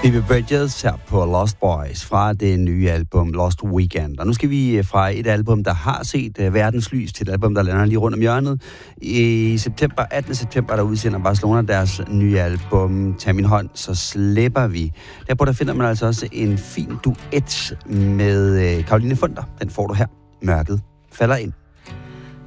Phoebe Bridgers her på Lost Boys fra det nye album Lost Weekend. Og nu skal vi fra et album, der har set verdens lys, til et album, der lander lige rundt om hjørnet. I september, 18. september, der udsender Barcelona deres nye album Tag min hånd, så slipper vi. Derpå der finder man altså også en fin duet med Caroline Funder. Den får du her. Mørket falder ind.